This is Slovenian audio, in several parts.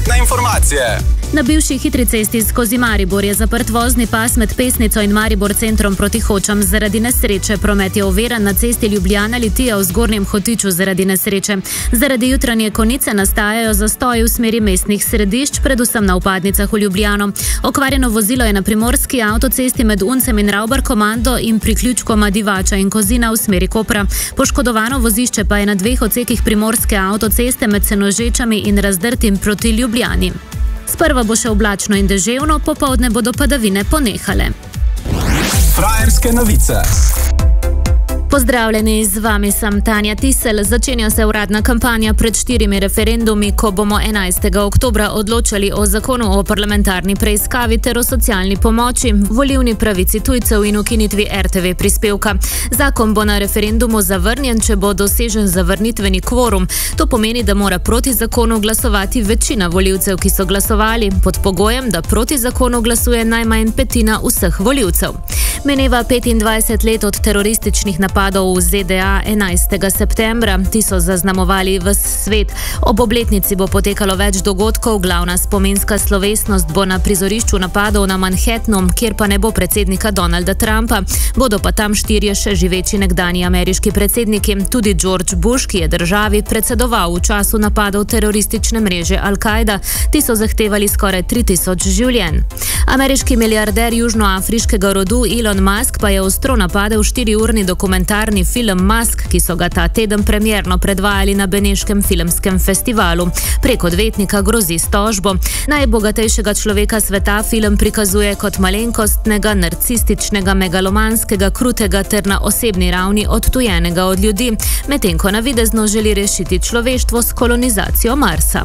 Prometne informacije. Na bivši hitri cesti skozi Maribor je zaprt vozni pas med Pesnico in Maribor centrom proti Hočam zaradi nesreče. Promet je oviran na cesti Ljubljana-Litija v Zgornjem Hotiču zaradi nesreče. Zaradi jutranje konice nastajajo zastoji v smeri mestnih središč, predvsem na vpadnicah v Ljubljano. Okvarjeno vozilo je na primorski avtocesti med Uncem in Ravbar-Komando in priključkoma Divača in Kozina v smeri Kopra. Poškodovano vozišče pa je na dveh odsekih primorske avtoceste med Senožečami in Razdrtim proti Ljubljani. Sprva bo še oblačno in deževno, popoldne bodo padavine ponehale. Frajerske novice. Pozdravljeni, z vami sem Tanja Tisel. Začenja se uradna kampanja pred 4 referendumi, ko bomo 11. oktobra odločali o zakonu o parlamentarni preiskavi ter o socialni pomoči, volilni pravici tujcev in ukinitvi RTV prispevka. Zakon bo na referendumu zavrnjen, če bo dosežen zavrnitveni kvorum. To pomeni, da mora proti zakonu glasovati večina volivcev, ki so glasovali, pod pogojem, da proti zakonu glasuje najmanj petina vseh volivcev. Meneva 25 let od terorističnih napadov v ZDA 11. septembra. Ti so zaznamovali ves svet. Ob obletnici bo potekalo več dogodkov. Glavna spominska slovesnost bo na prizorišču napadov na Manhattanu, kjer pa ne bo predsednika Donalda Trumpa. Bodo pa tam 4 še živeči nekdanji ameriški predsedniki. Tudi George Bush, ki je državi predsedoval v času napadov teroristične mreže Al-Kaida. Ti so zahtevali skoraj 3000 življenj. Ameriški milijarder južnoafriškega rodu Elon Musk pa je ostro napadel 4-urni dokumentarni film Musk, ki so ga ta teden premierno predvajali na Beneškem filmskem festivalu. Prek odvetnika grozi s tožbo. Najbogatejšega človeka sveta film prikazuje kot malenkostnega, narcističnega, megalomanskega, krutega ter na osebni ravni odtujenega od ljudi, medtem ko navidezno želi rešiti človeštvo s kolonizacijo Marsa.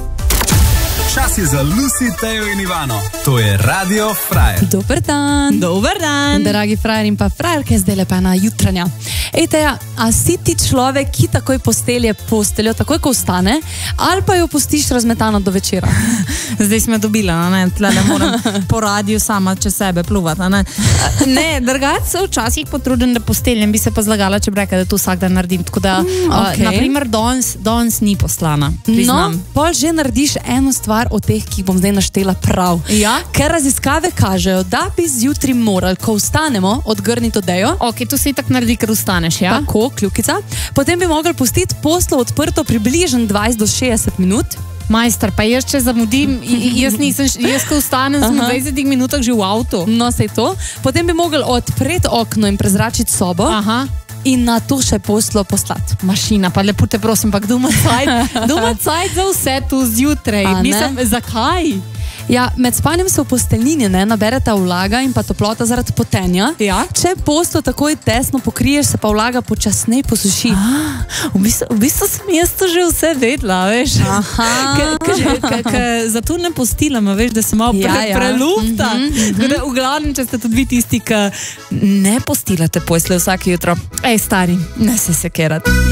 Čas je za Lucy, Tejo in Ivano. To je Radio Frajer. Dober dan. Dober dan. Dragi frajer in pa frajerke, zdaj lepa ena jutranja. Ej, Teja, a si ti človek, ki takoj postelje posteljo, takoj ko vstane, ali pa jo pustiš razmetano do večera? Zdaj smo dobila, ne? Tlele moram po radiju sama čez sebe pluvati, ne? Ne, drugače se včasih potrudim, da posteljem, bi se pa zlagala, če bi rekla, da to vsak dan naredim. Tako da, naprimer, danes ni poslana, priznam. No, pol že narediš eno stvar od teh, ki jih bom zdaj naštela prav. Ja? Ker raziskave kažejo, da bi zjutri morali, ko vstanemo, odgrniti odejo. Ok, to si tak naredi, ker vstaneš, ja? Tako, kljukica. Potem bi mogli pustiti poslo odprto približno 20 do 60 minut. Majster, pa jaz če zamudim, jaz ko vstanem, sem v 20 minutah že v avtu. No, sej to. Potem bi mogli odpreti okno in prezračiti sobo. Aha. In na to še poslo poslati. Mašina, pa lepo te prosim, pa doma cajt za vse tu zjutraj. Mislim, zakaj? Ja, med spanjem se v posteljnini nabereta vlaga in pa toplota zaradi potenja. Ja? Če poslo takoj tesno pokriješ, se pa vlaga počasneje posuši. V bistvu sem jaz to že vse vedela, veš. Zato ne postilam, veš, da se malo prelufta. Tako da, v glavnem, če ste tudi vi tisti, ki ne postilate posle vsake jutro. Ej, stari, ne se sekerati.